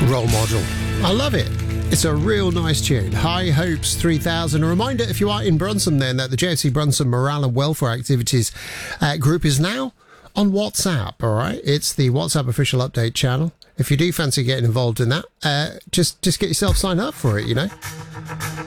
Role Model. I love it. It's a real nice tune. High Hopes 3000. A reminder, if you are in Brunson then, that the JFC Brunson Morale and Welfare Activities group is now on WhatsApp, all right? It's the WhatsApp official update channel. If you do fancy getting involved in that, just get yourself signed up for it, you know?